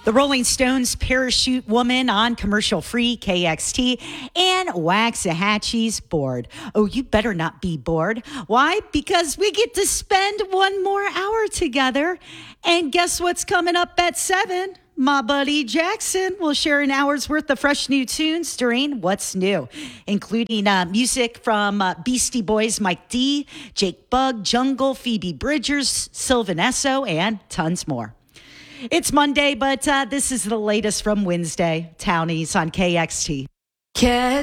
The Rolling Stones Parachute Woman on commercial-free KXT and Waxahachie's Bored. Oh, you better not be bored. Why? Because we get to spend one more hour together. And guess what's coming up at 7? My buddy Jackson will share an hour's worth of fresh new tunes during What's New, including music from Beastie Boys, Mike D, Jake Bugg, Jungle, Phoebe Bridgers, Sylvan Esso, and tons more. It's Monday, but this is the latest from Wednesday. Townies on KXT.